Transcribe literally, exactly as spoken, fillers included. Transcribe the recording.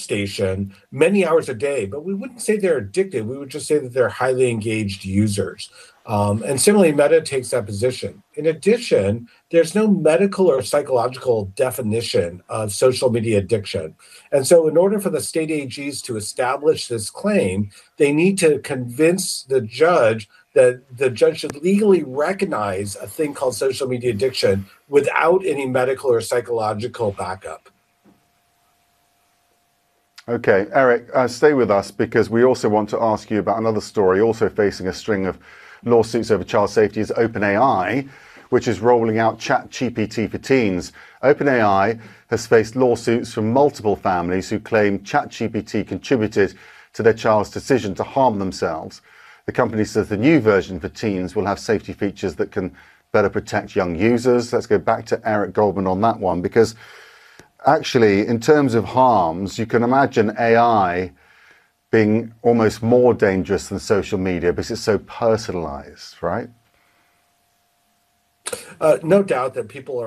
station many hours a day, but we wouldn't say they're addicted. We would just say that they're highly engaged users. Um, and similarly, Meta takes that position. In addition, there's no medical or psychological definition of social media addiction. And so, in order for the state A Gs to establish this claim, they need to convince the judge that the judge should legally recognize a thing called social media addiction without any medical or psychological backup. Okay, Eric, uh, stay with us because we also want to ask you about another story also facing a string of lawsuits over child safety is OpenAI, which is rolling out ChatGPT for teens. OpenAI has faced lawsuits from multiple families who claim ChatGPT contributed to their child's decision to harm themselves. The company says the new version for teens will have safety features that can better protect young users. Let's go back to Eric Goldman on that one, because actually, in terms of harms, you can imagine A I being almost more dangerous than social media because it's so personalized, right? Uh, no doubt that people are